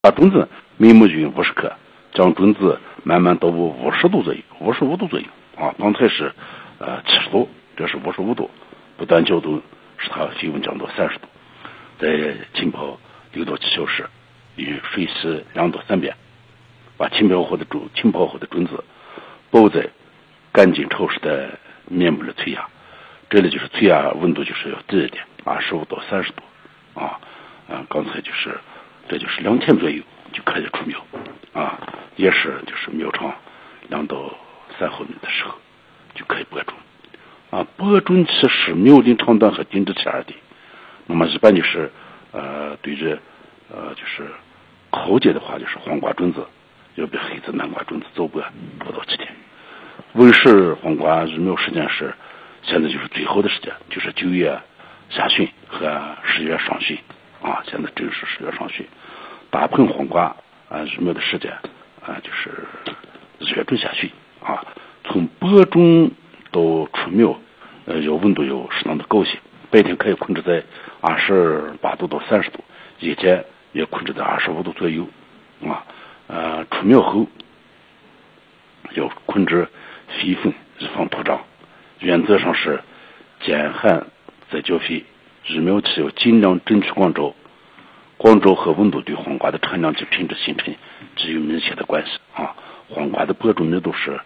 把种子明目均50克，将种子慢慢倒入50度左右，55度左右啊。刚才是70度，这是55度，不断搅动，使它水温降到30度，再浸泡6到7小时，与水洗2到3遍，把浸泡后的种子包在干净潮湿的面部的催芽，这里就是催芽温度就是要低一点，25到30度啊。刚才这就是2天左右就开始出苗啊，也是就是苗长2到3毫米的时候就可以播种啊。播种期是苗龄长短和定植期而定，那么一般就是对着就是好结的话，就是黄瓜种子要比黑子南瓜种子早播5到7天。温室黄瓜育苗时间是现在就是最好的时间，就是9月下旬和10月上旬啊。现在正是10月上旬。大棚黄瓜育苗的时间就是1月中下旬啊。从播种到出苗要温度要适当的高些，白天可以控制在28度到30度，夜间也控制在25度左右啊。出苗后要控制肥分，以防土长。原则上是减旱再浇肥，育苗期要尽量争取光照，光照和温度对黄瓜的产量及品质形成具有明显的关系啊。黄瓜的播种密度是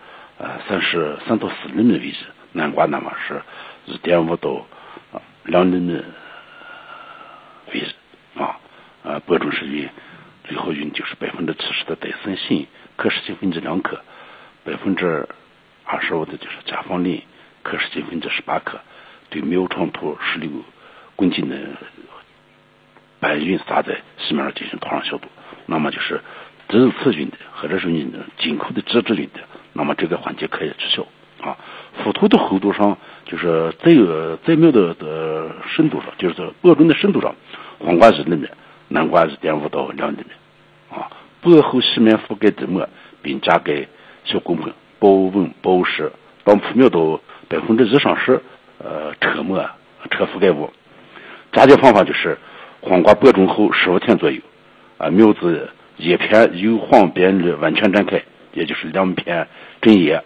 3到4厘米为宜，南瓜那么是1.5到2厘米为宜啊。播种时运最好用就是70%的戴森锌可施净粉剂2克，25%的就是甲方磷可施净粉剂18克，对苗长土16公斤的白云撒在西面进行土壤消毒。那么就是质次云的或者是你进口的脂质云的，那么这个环节可以取消啊。覆土的厚度上，就是在苗的深度上，就是播种的深度上，黄瓜1厘米，南瓜1.5到2厘米啊。播后细面覆盖地膜，并加盖小工棚，保温保湿。当铺苗到1%上时，车覆盖物。嫁接方法就是黄瓜播种后15天左右苗子叶片由黄变绿完全展开，也就是2片针叶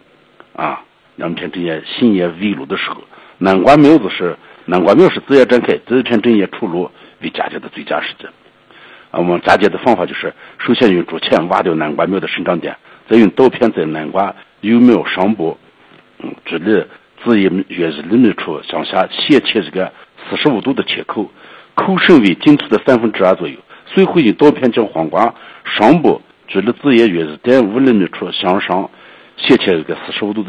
新叶微露的时候。南瓜苗是枝叶展开，这一片针叶出露为嫁接的最佳时机。我们嫁接的方法就是首先用竹钳挖掉南瓜苗的生长点，再用刀片在南瓜幼苗上部距离枝叶约1厘米处向下斜切这个45度的切口，口深为茎粗的2/3左右。随后用刀片将黄瓜上部距离枝叶约1.5厘米处向上斜切这个45度的